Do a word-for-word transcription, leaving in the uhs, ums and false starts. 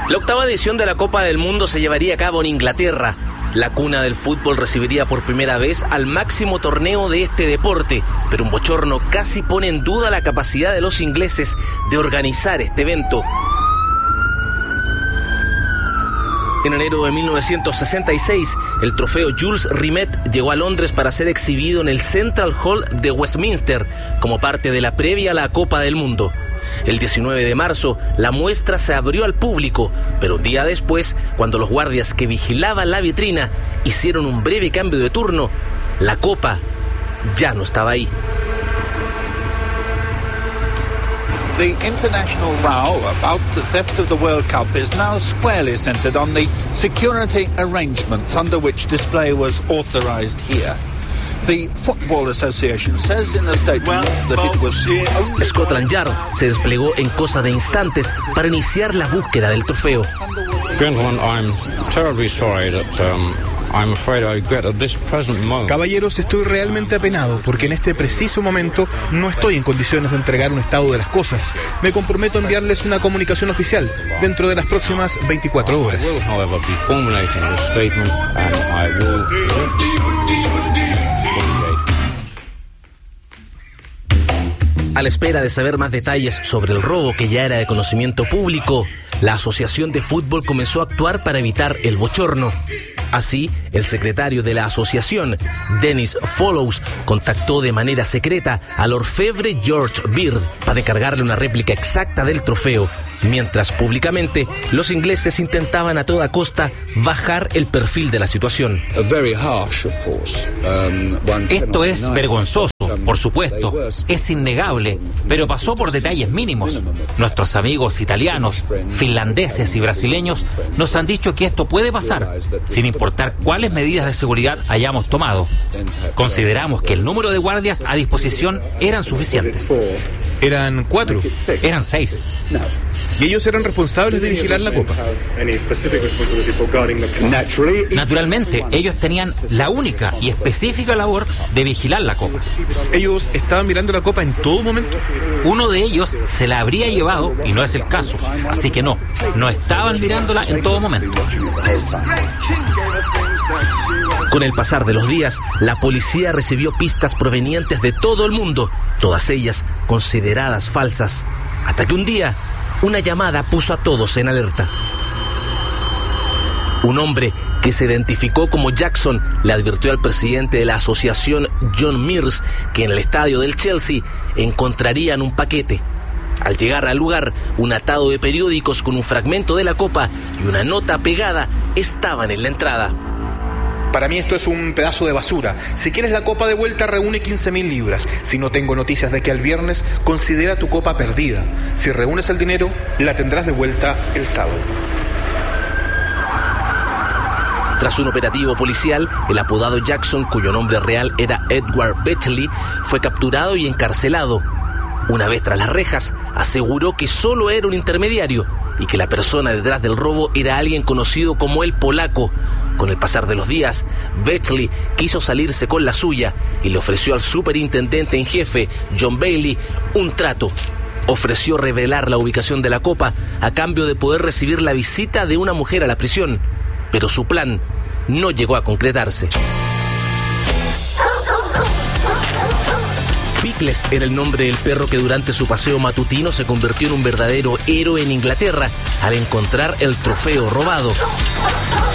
La octava edición de la Copa del Mundo se llevaría a cabo en Inglaterra. La cuna del fútbol recibiría por primera vez al máximo torneo de este deporte, pero un bochorno casi pone en duda la capacidad de los ingleses de organizar este evento. En enero de mil novecientos sesenta y seis, el trofeo Jules Rimet llegó a Londres para ser exhibido en el Central Hall de Westminster como parte de la previa a la Copa del Mundo. El diecinueve de marzo, la muestra se abrió al público, pero un día después, cuando los guardias que vigilaban la vitrina hicieron un breve cambio de turno, la copa ya no estaba ahí. The international row about the theft of the World Cup is now squarely centered on the security arrangements under which display was authorized here. The Football Association says in a statement that it was only... Scotland Yard se desplegó en cosa de instantes para iniciar la búsqueda del trofeo. Gentlemen, I'm terribly sorry that um, I'm afraid I regret at this present moment. Caballeros, estoy realmente apenado porque en este preciso momento no estoy en condiciones de entregar un estado de las cosas. Me comprometo a enviarles una comunicación oficial dentro de las próximas veinticuatro horas. I will, however, be formulating this statement and I will... A la espera de saber más detalles sobre el robo que ya era de conocimiento público, la Asociación de Fútbol comenzó a actuar para evitar el bochorno. Así, el secretario de la asociación, Dennis Follows, contactó de manera secreta al orfebre George Beard para encargarle una réplica exacta del trofeo, mientras públicamente los ingleses intentaban a toda costa bajar el perfil de la situación. Esto es vergonzoso, por supuesto, es innegable, pero pasó por detalles mínimos. Nuestros amigos italianos, finlandeses y brasileños nos han dicho que esto puede pasar, sin importar cuáles medidas de seguridad hayamos tomado. Consideramos que el número de guardias a disposición eran suficientes. Eran cuatro. Eran seis. Y ellos eran responsables de vigilar la copa. Naturalmente, ellos tenían la única y específica labor de vigilar la copa. ¿Ellos estaban mirando la copa en todo momento? Uno de ellos se la habría llevado y no es el caso, así que no, no estaban mirándola en todo momento. Con el pasar de los días, la policía recibió pistas provenientes de todo el mundo, todas ellas consideradas falsas, hasta que un día una llamada puso a todos en alerta. Un hombre que se identificó como Jackson le advirtió al presidente de la asociación, John Mears, que en el estadio del Chelsea encontrarían un paquete. Al llegar al lugar, un atado de periódicos con un fragmento de la copa y una nota pegada estaban en la entrada. Para mí esto es un pedazo de basura. Si quieres la copa de vuelta, reúne quince mil libras. Si no tengo noticias de que al viernes, considera tu copa perdida. Si reúnes el dinero, la tendrás de vuelta el sábado. Tras un operativo policial, el apodado Jackson, cuyo nombre real era Edward Bechley, fue capturado y encarcelado. Una vez tras las rejas, aseguró que solo era un intermediario y que la persona detrás del robo era alguien conocido como el Polaco. Con el pasar de los días, Bechley quiso salirse con la suya y le ofreció al superintendente en jefe, John Bailey, un trato. Ofreció revelar la ubicación de la copa a cambio de poder recibir la visita de una mujer a la prisión, pero su plan no llegó a concretarse. Pickles era el nombre del perro que durante su paseo matutino se convirtió en un verdadero héroe en Inglaterra al encontrar el trofeo robado.